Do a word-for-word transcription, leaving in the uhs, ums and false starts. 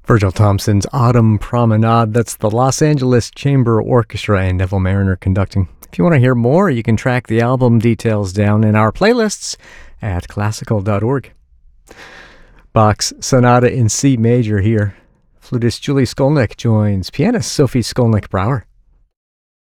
Virgil Thompson's Autumn Promenade. That's the Los Angeles Chamber Orchestra and Neville Mariner conducting. If you want to hear more, you can track the album details down in our playlists at classical dot org. Bach's Sonata in C major here. Flutist Julie Skolnick joins pianist Sophie Skolnick-Brower.